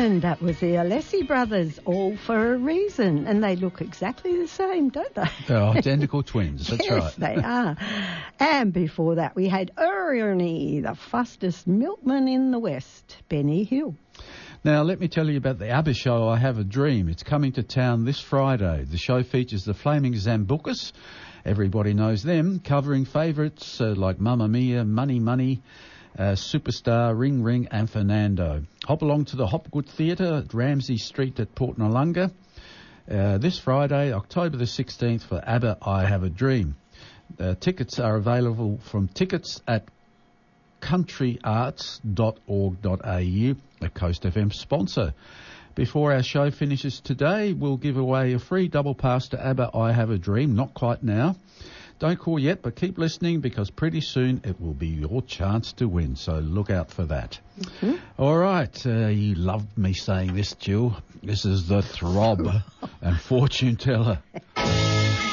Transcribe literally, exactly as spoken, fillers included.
And that was the Alessi brothers, all for a reason. And they look exactly the same, don't they? They're identical twins, that's yes, right. Yes, they are. And before that, we had Ernie, the fastest milkman in the West, Benny Hill. Now, let me tell you about the ABBA show, I Have a Dream. It's coming to town this Friday. The show features the Flaming Zambucas. Everybody knows them, covering favourites uh, like Mamma Mia, Money Money, uh, Superstar, Ring Ring and Fernando. Hop along to the Hopgood Theatre at Ramsay Street at Port Noarlunga uh, this Friday, October the sixteenth, for ABBA, I Have a Dream. Uh, tickets are available from tickets at country arts dot org dot a u, a Coast F M sponsor. Before our show finishes today, we'll give away a free double pass to ABBA, I Have a Dream. Not quite now. Don't call yet, but keep listening because pretty soon it will be your chance to win. So look out for that. Mm-hmm. All right. Uh, you loved me saying this, Jill. This is the Throb and Fortune Teller.